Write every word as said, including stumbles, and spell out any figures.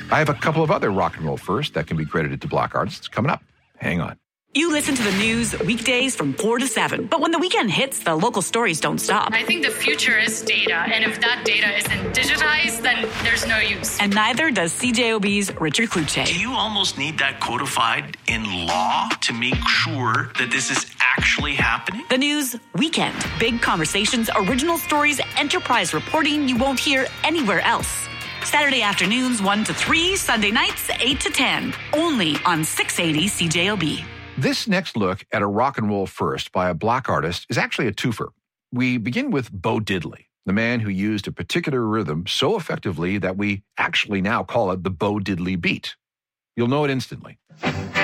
I have a couple of other rock and roll firsts that can be credited to black artists coming up. Hang on. You listen to the news weekdays from four to seven, but when the weekend hits, the local stories don't stop. I think the future is data, and if that data isn't digitized, then there's no use. And neither does C J O B's Richard Kluche. Do you almost need that codified in law to make sure that this is actually happening? The news weekend. Big conversations, original stories, enterprise reporting you won't hear anywhere else. Saturday afternoons one to three, Sunday nights eight to ten. Only on six eighty C J O B. This next look at a rock and roll first by a black artist is actually a twofer. We begin with Bo Diddley, the man who used a particular rhythm so effectively that we actually now call it the Bo Diddley beat. You'll know it instantly.